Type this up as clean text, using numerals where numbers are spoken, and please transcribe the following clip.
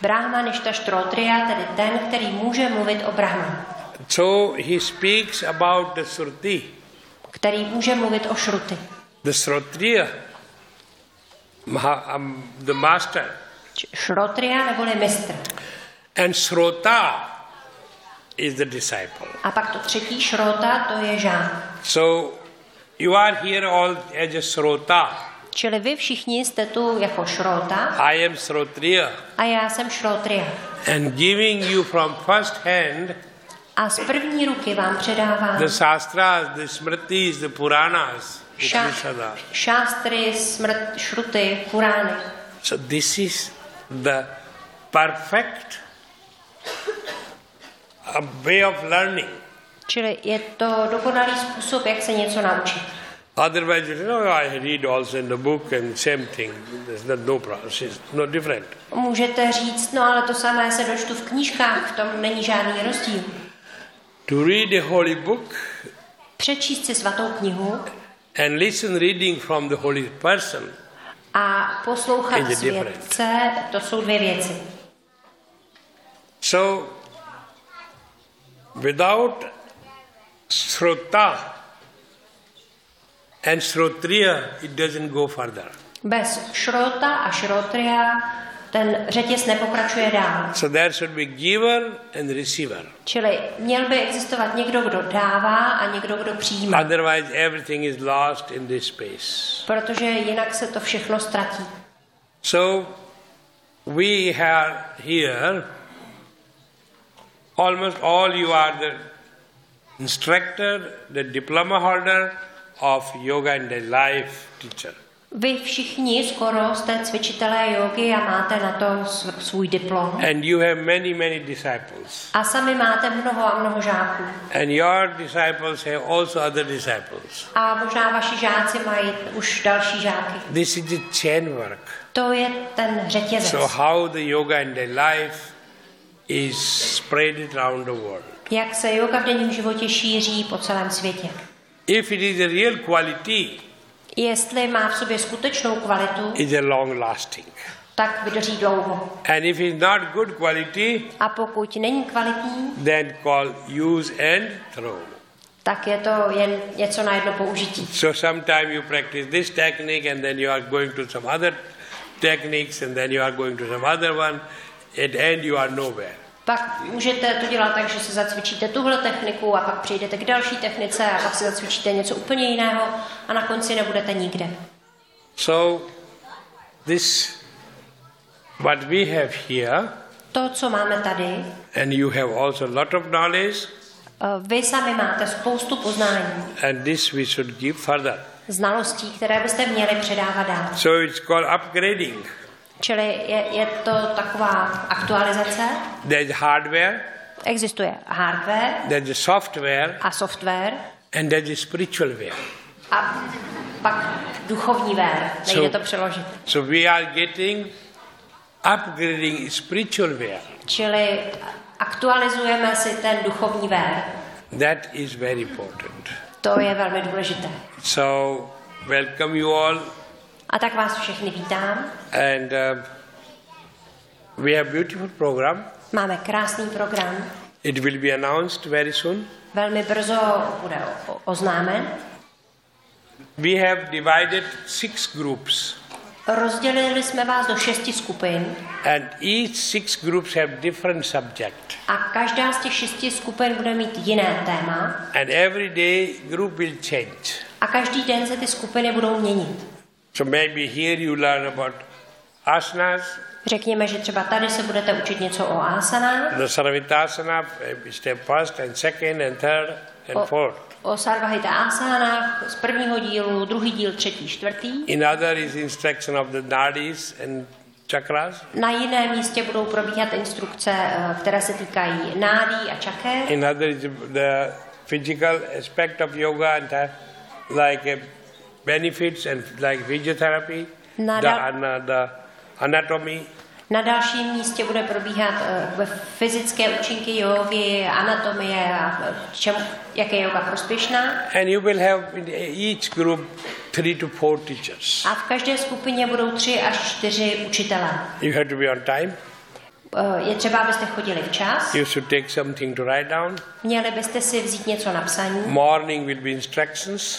Brahmaništa Štrotriya, tedy ten, který může mluvit o Brahmanu. So he speaks about the Shruti. Který může mluvit o Šruty. The Shrotriya, the master. Šrotriya neboli mistr. And Shrota is the disciple. A pak to třetí Šrota, to je žák. So you are here all as a Shrota. Čili vy všichni jste tu jako Šrota. I am Shrotriya. A já jsem Šrotriya. And giving you from first hand a z první ruky vám předávám the Shastras, the Smritis, the Puranas, šástry, šruty, purány. So this is the perfect way of learning. Čili je to dokonalý způsob, jak se něco naučit. Otherwise, I read also in the book and same thing. There's no problem. It's no different. Můžete říct, no ale to samé se dočtu v knížkách, v tom není žádný rozdíl. To read a holy book, přečíst si svatou knihu and listen reading from the holy person, a poslouchat světce, to jsou dvě věci. So, without Shrota and Shrotriya, it doesn't go further. Bez Šrota a Šrotriya ten řetěz nepokračuje dál. So there should be giver and receiver. Čili měl by existovat někdo, kdo dává a někdo, kdo přijímá. Otherwise everything is lost in this space. Protože jinak se to všechno ztratí. So we have here almost all you are the instructor, the diploma holder of yoga and the life teacher. Vy všichni skoro jste cvičitelé jógy a máte na to svůj diplom. And you have many disciples. A sami máte mnoho a mnoho žáků. And your disciples have also other disciples. A možná vaši žáci mají už další žáky. This is the chain work. To je ten řetězec. So how the yoga and the life is spread around the world. Jak se yoga v denním životě šíří po celém světě. If it is a real quality, jestli má v sobě skutečnou kvalitu, is a long lasting. Tak vydrží dlouho. And if it's not good quality, a pokud není kvalitní, then call use and throw. Tak je to jen něco na jedno použití. So sometime you practice this technique and then you are going to some other techniques and then you are going to some other one. At the end you are nowhere. Pak můžete to dělat tak, že se zacvičíte tuhle techniku a pak přejdete k další technice a pak se zacvičíte něco úplně jiného a na konci nebudete nikde. So this what we have here, to, co máme tady, and you have also a lot of knowledge, vy sami máte spoustu poznání. And this we should give further. Znalostí, které byste měli předávat dál. So it's called upgrading. Čili je to taková aktualizace. There's hardware. Existuje hardware. There's a software. A software. And there's a spiritual wear. A pak duchovní wear. Nejde to přeložit. So we are getting upgrading spiritual wear. Čili aktualizujeme si ten duchovní wear. That is very important. To je velmi důležité. So welcome you all. A tak vás všechny vítám. And we have beautiful program. Máme krásný program. It will be announced very soon. Velmi brzo bude oznámen. We have divided 6 groups. Rozdělili jsme vás do 6 skupin. And each 6 groups have different subject. A každá z těch 6 skupin bude mít jiné téma. And every day group will change. A každý den se ty skupiny budou měnit. So maybe here you learn about asanas. Řekněme, že třeba tady se budete učit něco o asanách. The Sarvitasana, step first and second and third and fourth. O Sarvahita asanách z prvního dílu, druhý díl, třetí, čtvrtý. Another is instruction of the nadis and chakras. Na jiném místě budou probíhat instrukce, které se týkají nádí a čaker. Another is the physical aspect of yoga and like benefits and like physiotherapy, the anatomy. Na dalším místě bude probíhat fyzické účinky jógy, anatomie a jak je yoga prospěšná. And you will have in each group 3 to 4 teachers. A v každé skupině budou 3 až 4 učitelé. You have to be on time. Je třeba, abyste chodili včas. You should take something to write down. Měli byste si vzít něco na psaní. Morning will be instructions.